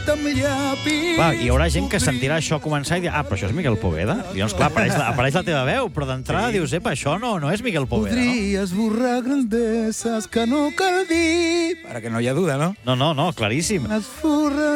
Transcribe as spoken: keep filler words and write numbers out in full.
amb llapis... Clar, hi haurà gent que sentirà això començar i dirà, ah, però això és Miguel Poveda? I llavors, clar, apareix, la- apareix la teva veu, però d'entrada dius, epa, això no, no és Miguel Poveda, no? Podria esborrar grandeses que no cal dir... Ara que no hi ha duda, no? No, no, no, claríssim. Esborrar